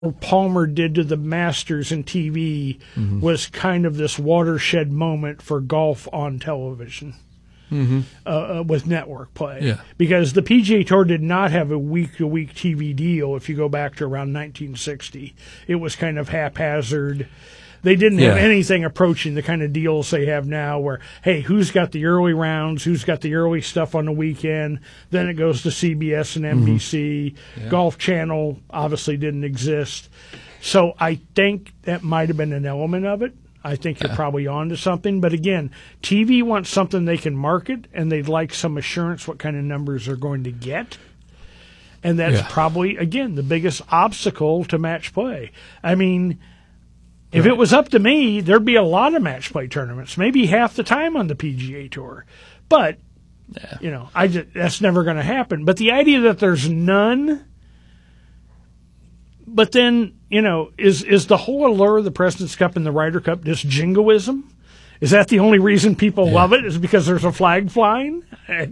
Palmer did to the Masters and TV was kind of this watershed moment for golf on television with network play. Yeah. Because the PGA Tour did not have a week-to-week TV deal if you go back to around 1960. It was kind of haphazard. They didn't have anything approaching the kind of deals they have now where, hey, who's got the early rounds, who's got the early stuff on the weekend, then it goes to CBS and NBC. Golf Channel obviously didn't exist. So I think that might have been an element of it. I think you're probably onto something. But again, TV wants something they can market, and they'd like some assurance what kind of numbers they're going to get. And that's probably, again, the biggest obstacle to match play. I mean, if it was up to me, there'd be a lot of match play tournaments, maybe half the time on the PGA Tour. But, that's never going to happen. But the idea that there's none, but then, is the whole allure of the President's Cup and the Ryder Cup just jingoism? Is that the only reason people love it, is because there's a flag flying?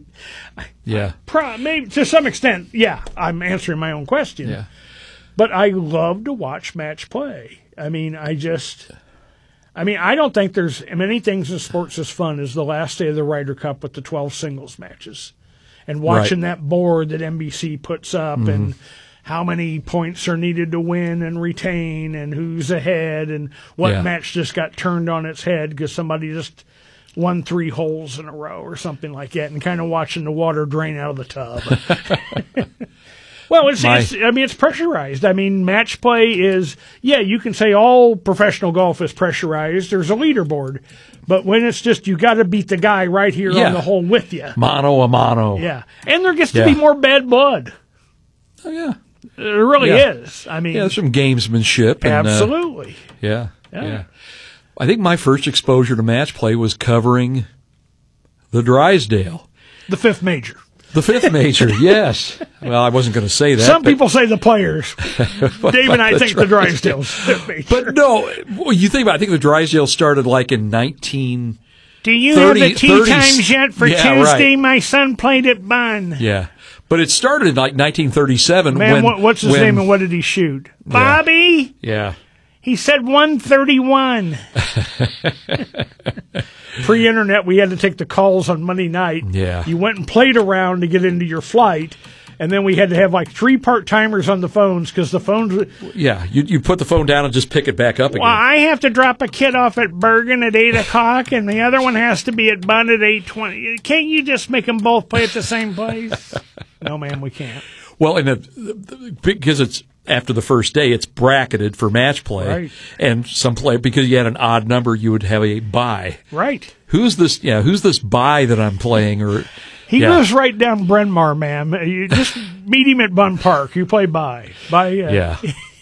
Maybe to some extent, I'm answering my own question. Yeah. But I love to watch match play. I mean, I don't think there's many things in sports as fun as the last day of the Ryder Cup with the 12 singles matches and watching that board that NBC puts up and how many points are needed to win and retain and who's ahead and what match just got turned on its head because somebody just won 3 holes in a row or something like that, and kind of watching the water drain out of the tub. Well, it's pressurized. I mean, match play is, you can say all professional golf is pressurized. There's a leaderboard. But when it's just, you got to beat the guy right here on the hole with you. Mano a mano. Yeah. And there gets to be more bad blood. Oh, yeah. There really is. I mean, there's some gamesmanship. And, absolutely. Yeah. I think my first exposure to match play was covering the Drysdale. The 5th major. The 5th major, yes. Well, I wasn't going to say that. Some people say the players. Dave and I think the Drysdale's 5th major. But no, you think about it, I think the Drysdale started like in 1930s. Do you have the tee times yet for Tuesday? Right. My son played at Bunn. Yeah. But it started in like 1937. Man, what's his name and what did he shoot? Bobby? Yeah. He said 131. Pre-internet, we had to take the calls on Monday night. Yeah. You went and played around to get into your flight, and then we had to have like 3 part-timers on the phones because the phones... Yeah, you put the phone down and just pick it back up again. Well, I have to drop a kid off at Bergen at 8 o'clock, and the other one has to be at Bunn at 8:20. Can't you just make them both play at the same place? No, man, we can't. Well, because it's after the first day, it's bracketed for match play. Right. And some play, because you had an odd number, you would have a bye. Right. Who's this bye that I'm playing? Or he lives right down Bryn Mawr, ma'am. You just meet him at Bunn Park. You play bye. Yeah.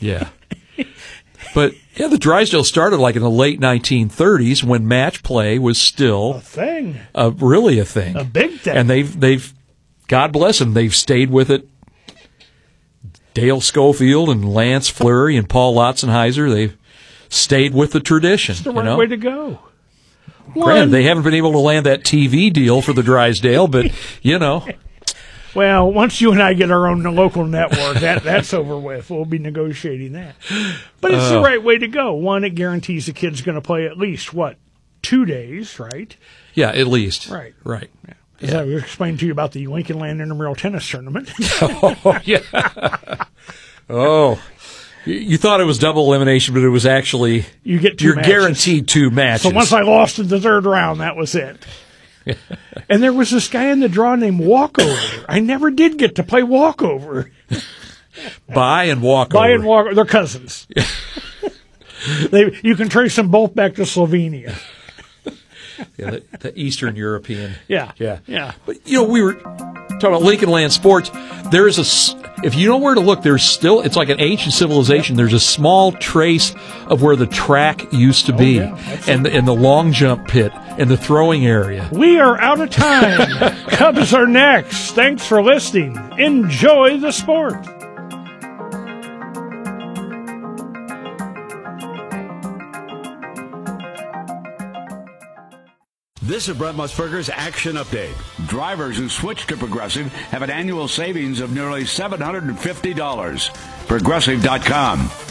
But the Drysdale started like in the late 1930s when match play was still a thing. Really a thing. A big thing. And they've God bless them, they've stayed with it. Dale Schofield and Lance Fleury and Paul Lotzenheiser, they've stayed with the tradition. It's the right way to go. Granted, they haven't been able to land that TV deal for the Drysdale, but, Well, once you and I get our own local network, that's over with. We'll be negotiating that. But it's the right way to go. One, it guarantees the kid's going to play at least, 2 days, right? Yeah, at least. Right. Yeah. As I was explaining to you about the Lincoln Land Intramural Tennis Tournament. Oh, yeah. Oh. You thought it was double elimination, but it was actually you're guaranteed 2 matches. So once I lost in the 3rd round, that was it. And there was this guy in the draw named Walkover. I never did get to play Walkover. Bye and Walkover. They're cousins. You can trace them both back to Slovenia. Yeah, the Eastern European. Yeah. But, we were talking about Lincoln Land Sports. If you know where to look, it's like an ancient civilization. There's a small trace of where the track used to be, and the long jump pit and the throwing area. We are out of time. Cubs are next. Thanks for listening. Enjoy the sport. This is Brent Musburger's Action Update. Drivers who switch to Progressive have an annual savings of nearly $750. Progressive.com.